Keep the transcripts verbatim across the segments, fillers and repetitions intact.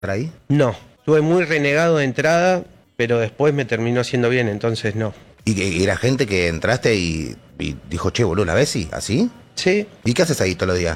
¿Para ahí? No, estuve muy renegado de entrada, pero después me terminó haciendo bien, entonces no. ¿Y, y era gente que entraste y, y dijo, che, boludo, la Bessi? ¿Así? Sí. ¿Y qué haces ahí todos los días?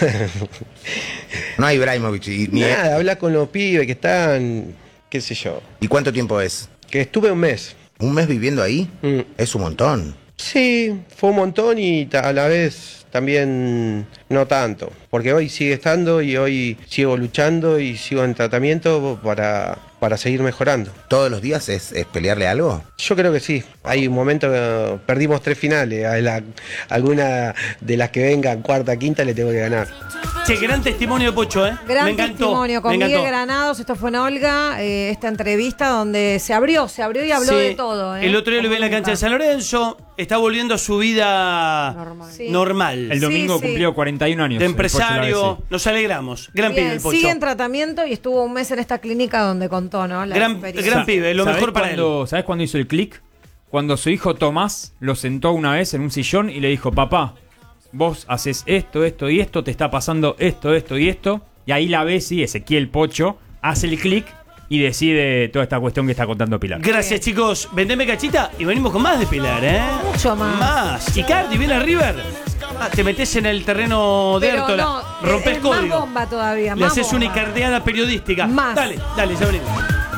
No hay Ibrahimovic. Y, ni Nada, habla con los pibes que están, qué sé yo. ¿Y cuánto tiempo es? Que estuve un mes. ¿Un mes viviendo ahí? Mm. Es un montón. Sí, fue un montón y a la vez también no tanto. Porque hoy sigue estando y hoy sigo luchando y sigo en tratamiento para, para seguir mejorando. ¿Todos los días es, es pelearle algo? Yo creo que sí. Hay un momento que perdimos tres finales. A la, alguna de las que vengan, cuarta, quinta, le tengo que ganar. Che, gran testimonio de Pocho, ¿eh? Gran me encantó, testimonio con me Miguel encantó. Granados. Esto fue en Olga, eh, esta entrevista donde se abrió, se abrió y habló Sí. de todo. ¿eh? El otro día lo vi en la Como cancha de nunca. San Lorenzo. Está volviendo a su vida Normal. Sí. normal. El domingo Sí, sí. cumplió cuarenta y un años. De el Pocho empresario. Lavezzi. Nos alegramos. Gran Bien, pibe el Pocho. sigue en tratamiento y estuvo un mes en esta clínica donde contó, ¿no? La Gran- experiencia. gran pibe, lo ¿Sabés mejor para cuándo- él. ¿Sabés cuándo hizo el clic? Cuando su hijo Tomás lo sentó una vez en un sillón y le dijo, papá, vos haces esto, esto y esto, te está pasando esto, esto y esto. Y ahí la Bessi, Ezequiel Pocho, hace el clic y decide toda esta cuestión que está contando Pilar. Gracias, chicos. Vendeme cachita y venimos con más de Pilar, ¿eh? Mucho más. Más. Icardi viene a River. Ah, te metes en el terreno de Pero Hértola. no, rompes es código. más bomba todavía, Le más haces bomba. una icardeada periodística. Más. Dale, dale, ya venimos.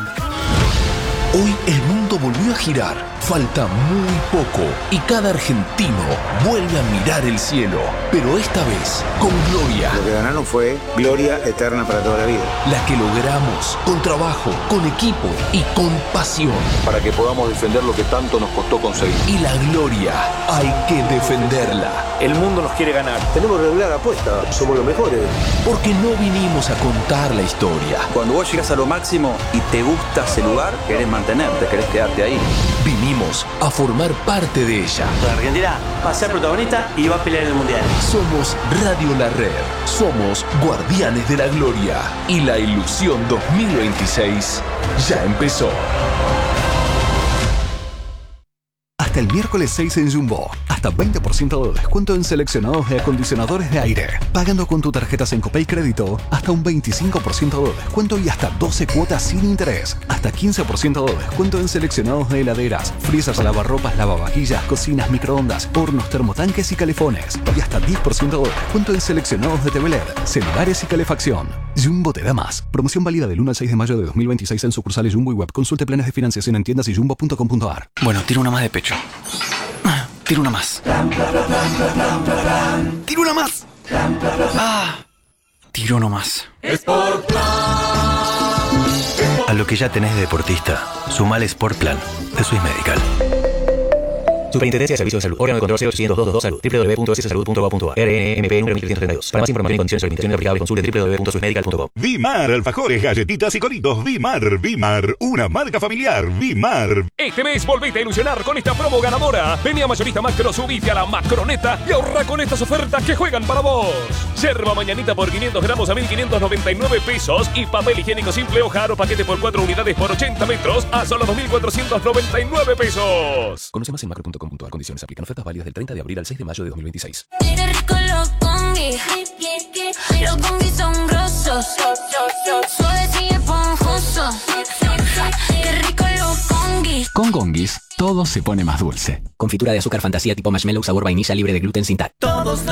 Hoy el mundo volvió a girar, falta muy poco y cada argentino vuelve a mirar el cielo, pero esta vez con gloria, Lo que ganaron fue gloria eterna para toda la vida. la que logramos con trabajo, con equipo y con pasión. para que podamos defender lo que tanto nos costó conseguir. Y la gloria hay que defenderla, El mundo nos quiere ganar. Tenemos regular apuesta, somos los mejores. porque no vinimos a contar la historia, Cuando vos llegas a lo máximo y te gusta ese lugar, querés mantenerte, querés quedarte ahí. vinimos a formar parte de ella. La Argentina va a ser protagonista y va a pelear en el Mundial. Somos Radio La Red, somos Guardianes de la Gloria y la ilusión dos mil veintiséis ya empezó. Hasta el miércoles seis en Jumbo. Hasta veinte por ciento de descuento en seleccionados de acondicionadores de aire. Pagando con tu tarjeta Sencopay Crédito, hasta un veinticinco por ciento de descuento y hasta doce cuotas sin interés. Hasta quince por ciento de descuento en seleccionados de heladeras, freezers, lavarropas, lavavajillas, cocinas, microondas, hornos, termotanques y calefones. Y hasta diez por ciento de descuento en seleccionados de T V L E D, celulares y calefacción. Jumbo te da más. Promoción válida del uno al seis de mayo de dos mil veintiséis en sucursales Jumbo y web. Consulte planes de financiación en tiendas y jumbo punto com punto a r. Bueno, tiro una más de pecho. Tiro una más. Tiro una más. Ah, tiro uno más. A lo que ya tenés de deportista, sumale Sport Plan de Swiss Medical. Superintendencia de Servicios de Salud. Órgano de control cero ochocientos dos veintidos Salud. doble u doble u doble u punto s salud punto gov punto a r. R N M P número mil trescientos treinta y dos. Para más información y condiciones de limitaciones aplicables, consulte doble u doble u doble u punto swiss medical punto com. Vimar, alfajores, galletitas y coritos. Vimar, Vimar, una marca familiar. Vimar. Este mes volvete a ilusionar con esta promo ganadora. Vení a Mayorista Macro, subite a la Macroneta y ahorra con estas ofertas que juegan para vos. Yerba mañanita por quinientos gramos a mil quinientos noventa y nueve pesos y papel higiénico simple o jaro paquete por cuatro unidades por ochenta metros a solo dos mil cuatrocientos noventa y nueve pesos. Conoce más en macro punto com punto a r. Condiciones aplican. Ofertas válidas del treinta de abril al seis de mayo de dos mil veintiséis. Rico los congis, los congis son grosos, suaves y esponjosos. Qué rico los congis. Con Gongis, todo se pone más dulce. Confitura de azúcar fantasía tipo marshmallow sabor vainilla libre de gluten sin tal. Todos